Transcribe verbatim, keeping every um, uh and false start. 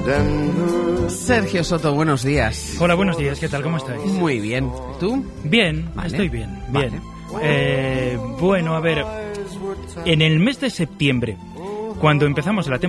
Sergio Soto, buenos días. Hola, buenos días, ¿qué tal? ¿Cómo estáis? Muy bien. ¿Tú? Bien, Vale. estoy bien, Vale. bien. Eh, bueno, a ver, en el mes de septiembre, cuando empezamos la temporada,